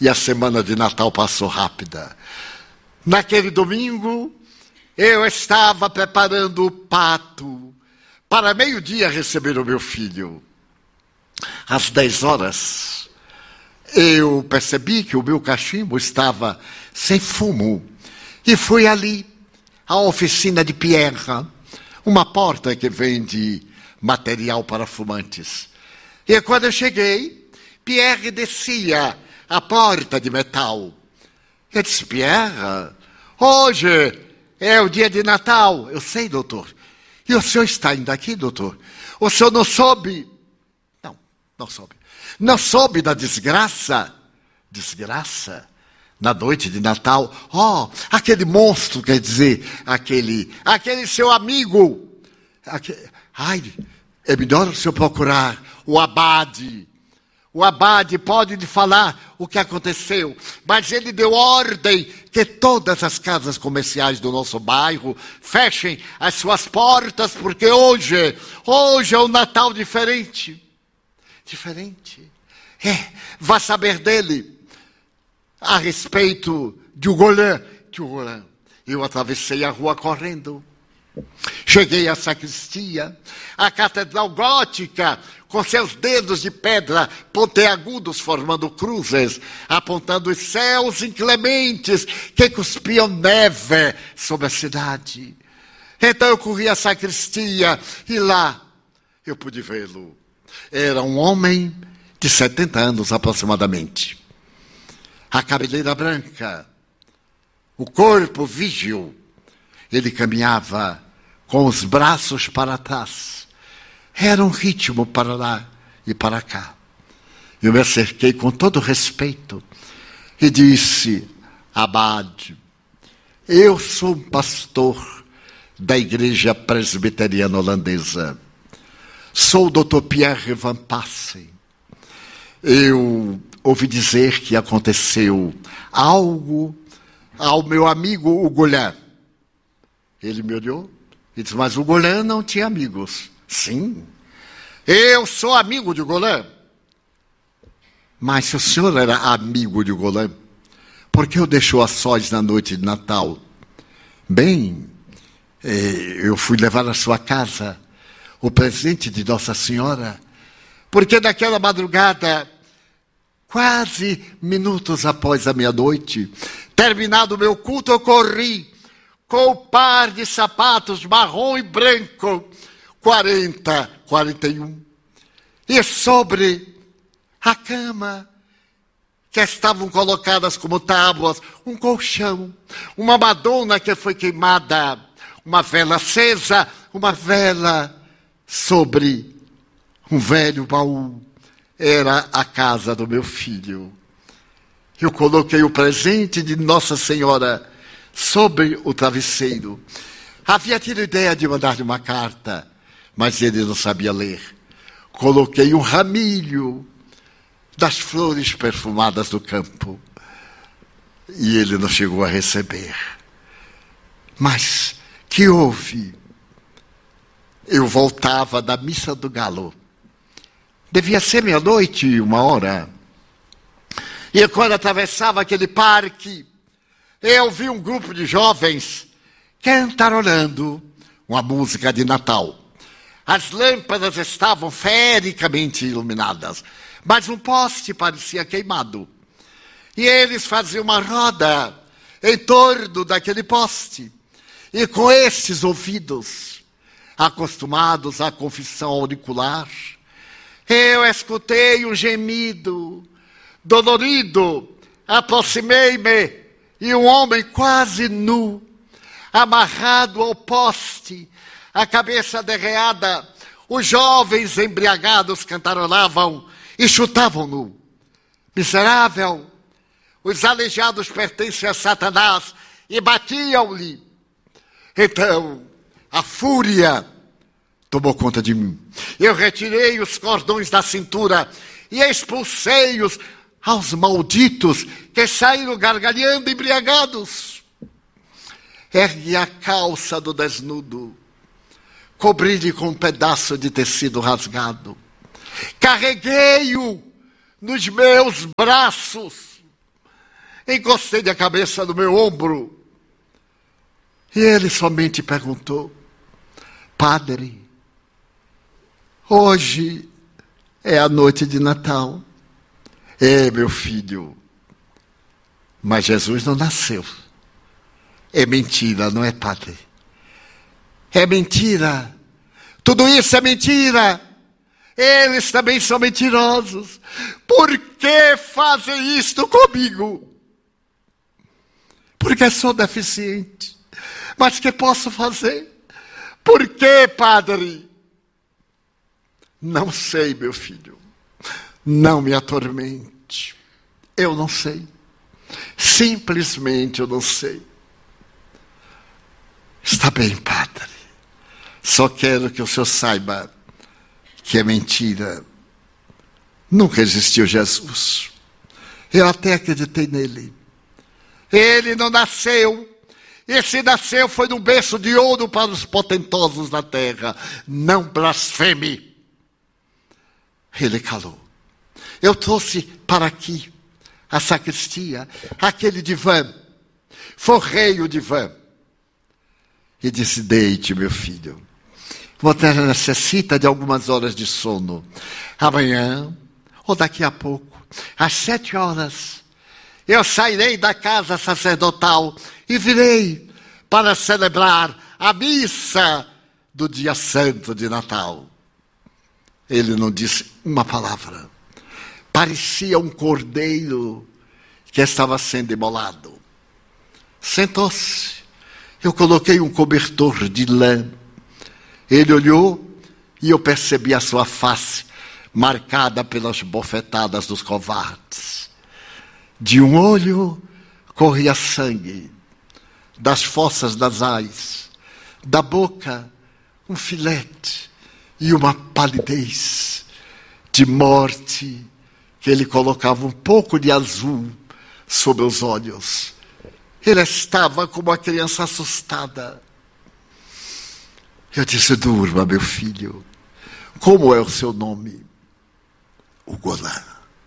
E a semana de Natal passou rápida. Naquele domingo, eu estava preparando o pato para meio-dia receber o meu filho. Às 10 horas, eu percebi que o meu cachimbo estava sem fumo. E fui ali, à oficina de Pierre, uma porta que vende material para fumantes. E quando eu cheguei, Pierre descia a porta de metal. Eu disse: Pierre, hoje é o dia de Natal. Eu sei, doutor. E o senhor está indo aqui, doutor? O senhor não soube? Não soube. Não soube da desgraça? Desgraça? Na noite de Natal? Oh, aquele monstro, quer dizer, aquele seu amigo. É melhor o senhor procurar o abade. O abade pode lhe falar o que aconteceu, mas ele deu ordem que todas as casas comerciais do nosso bairro fechem as suas portas, porque hoje é um Natal diferente. Diferente. Vá saber dele a respeito de Ugolin. Eu atravessei a rua correndo. Cheguei à sacristia, a catedral gótica, com seus dedos de pedra pontiagudos formando cruzes, apontando os céus inclementes que cuspiam neve sobre a cidade. Então eu corri à sacristia e lá eu pude vê-lo. Era um homem de 70 anos aproximadamente. A cabeleira branca, o corpo vígil. Ele caminhava com os braços para trás. Era um ritmo para lá e para cá. Eu me acerquei com todo respeito e disse: Abade, eu sou um pastor da igreja presbiteriana holandesa. Sou o Dr. Pierre Van Passen. Eu ouvi dizer que aconteceu algo ao meu amigo Ugolin. Ele me olhou e disse: mas o Ugolin não tinha amigos. Sim, eu sou amigo de Ugolin. Mas se o senhor era amigo de Ugolin, por que o deixou a sós na noite de Natal? Bem, eu fui levar à sua casa o presente de Nossa Senhora, porque naquela madrugada, quase minutos após a meia-noite, terminado o meu culto, eu corri com o par de sapatos marrom e branco, 41. E sobre a cama, que estavam colocadas como tábuas, um colchão, uma Madonna que foi queimada, uma vela acesa, uma vela sobre um velho baú. Era a casa do meu filho. Eu coloquei o presente de Nossa Senhora sobre o travesseiro. Havia tido ideia de mandar-lhe uma carta, mas ele não sabia ler. Coloquei um ramilho das flores perfumadas do campo e ele não chegou a receber. Mas que houve? Eu voltava da missa do galo. Devia ser meia-noite, 1h. E quando atravessava aquele parque, eu vi um grupo de jovens cantarolando uma música de Natal. As lâmpadas estavam fericamente iluminadas, mas um poste parecia queimado. E eles faziam uma roda em torno daquele poste. E com esses ouvidos, acostumados à confissão auricular, eu escutei um gemido dolorido. Aproximei-me e um homem quase nu, amarrado ao poste, a cabeça derreada, os jovens embriagados cantarolavam e chutavam-no. Miserável, os aleijados pertencem a Satanás e batiam-lhe. Então, a fúria tomou conta de mim. Eu retirei os cordões da cintura e expulsei-os aos malditos que saíram gargalhando embriagados. Ergui a calça do desnudo, cobri-lhe com um pedaço de tecido rasgado, carreguei-o nos meus braços Encostei a cabeça no meu ombro. E ele somente perguntou: Padre, hoje é a noite de Natal. É, meu filho, mas Jesus não nasceu. É mentira, não é, padre? É mentira. Tudo isso é mentira. Eles também são mentirosos. Por que fazem isto comigo? Porque sou deficiente. Mas que posso fazer? Por que, padre? Não sei, meu filho. Não me atormente. Eu não sei. Simplesmente eu não sei. Está bem, padre. Só quero que o senhor saiba que é mentira. Nunca existiu Jesus. Eu até acreditei nele. Ele não nasceu. E se nasceu foi num berço de ouro para os potentosos da terra. Não blasfeme. Ele calou. Eu trouxe para aqui a sacristia, aquele divã. Forrei o divã. E disse: deite, meu filho. Você necessita de algumas horas de sono. Amanhã, ou daqui a pouco, às 7 horas, eu sairei da casa sacerdotal e virei para celebrar a missa do dia santo de Natal. Ele não disse uma palavra. Parecia um cordeiro que estava sendo imolado. Sentou-se. Eu coloquei um cobertor de lã. Ele olhou e eu percebi a sua face marcada pelas bofetadas dos covardes. De um olho corria sangue, das fossas nasais, da boca um filete e uma palidez de morte que ele colocava um pouco de azul sobre os olhos. Ele estava como uma criança assustada. Eu disse: durma, meu filho. Como é o seu nome? Ugolã.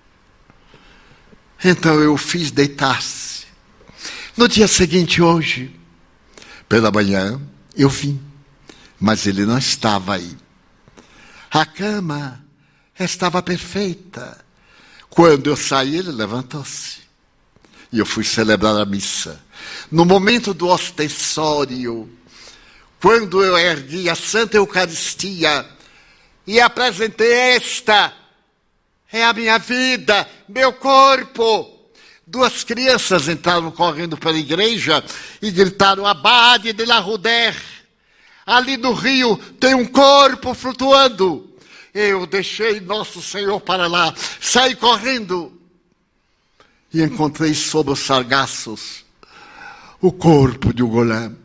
Então eu o fiz deitar-se. No dia seguinte, hoje, pela manhã, eu vim. Mas ele não estava aí. A cama estava perfeita. Quando eu saí, ele levantou-se. E eu fui celebrar a missa. No momento do ostensório, quando eu ergui a Santa Eucaristia e apresentei esta, é a minha vida, meu corpo. 2 crianças entraram correndo pela igreja e gritaram: Abade de la Roudère, ali no rio tem um corpo flutuando. Eu deixei Nosso Senhor para lá, saí correndo e encontrei sob os sargaços o corpo de Ugolã.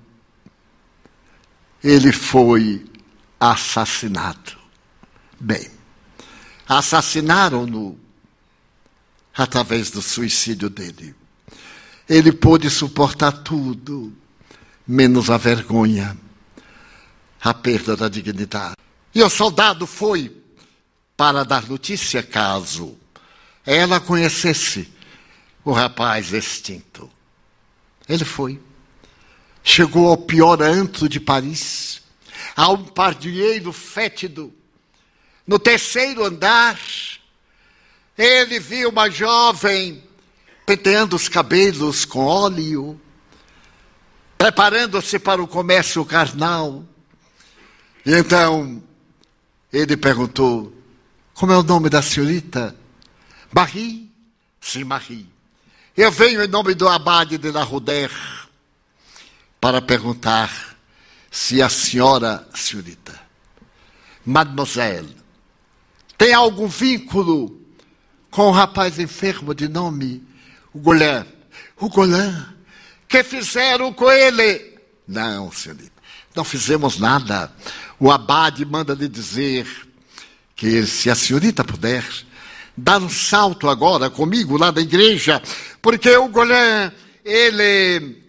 Ele foi assassinado. Bem, assassinaram-no através do suicídio dele. Ele pôde suportar tudo, menos a vergonha, a perda da dignidade. E o soldado foi para dar notícia caso ela conhecesse o rapaz extinto. Ele foi. Chegou ao pior antro de Paris, a um pardieiro fétido. No 3º andar, ele viu uma jovem penteando os cabelos com óleo, preparando-se para o comércio carnal. E então, ele perguntou: como é o nome da senhorita? Marie? Sim, Marie. Eu venho em nome do Abade de la Roudère para perguntar se a senhorita, mademoiselle, tem algum vínculo com o rapaz enfermo de nome Ugolã? Ugolã? Que fizeram com ele? Não, senhorita, não fizemos nada. O abade manda lhe dizer que se a senhorita puder dar um salto agora comigo lá da igreja, porque o Ugolã, ele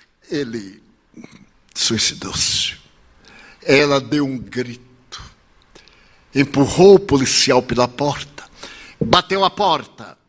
suicidou-se. Ela deu um grito, empurrou o policial pela porta, bateu a porta,